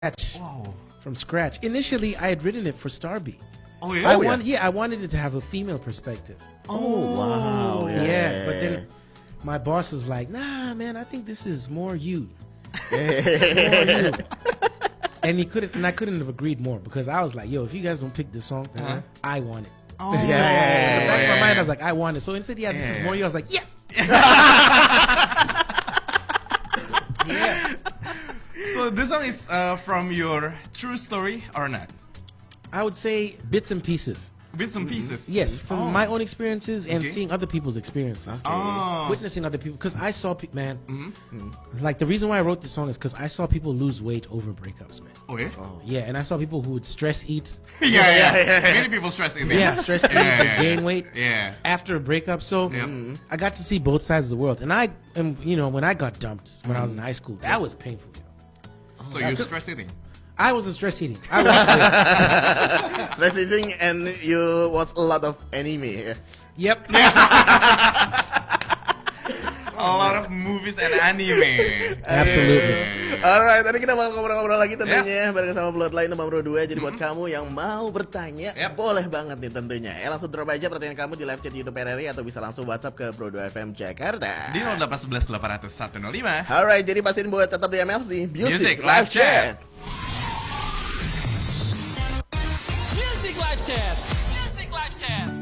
Wow. From scratch. Initially, I had written it for Starby. Oh yeah. I wanted it to have a female perspective. Oh wow. Yeah, but then my boss was like, "Nah, man, I think this is more you." More you. And I couldn't have agreed more because I was like, "Yo, if you guys don't pick this song, I want it." Oh. In the back of my mind, I was like, "I want it." So instead, this is more you. I was like, "Yes." Yeah. So this song is from your true story or not? I would say bits and pieces. Bits and pieces. Yes, from my own experiences and Okay. seeing other people's experiences. Oh. Witnessing other people. Because I saw, like the reason why I wrote this song is because I saw people lose weight over breakups, man. Oh yeah. Yeah, and I saw people who would stress eat. Yeah. Many people stress eating. Yeah, stress eat and gain weight Yeah. after a breakup. So Yep. I got to see both sides of the world. And when I got dumped when I was in high school, that was painful. So you're stress eating. I wasn't stress eating. I was Stress eating and you watch a lot of anime. Yep. A lot of movies and anime. Absolutely. Alright, tadi kita bakal ngobrol-ngobrol lagi tentunya Yes. bareng sama Bloodline nomor 2. Jadi buat kamu yang mau bertanya, boleh banget nih tentunya. Langsung drop aja pertanyaan kamu di live chat YouTube RRI atau bisa langsung WhatsApp ke Pro 2 FM Jakarta. Di 0811 800 105. Alright, jadi pastiin buat tetap di MLC Music Live Chat. Music Live Chat. Music Live Chat.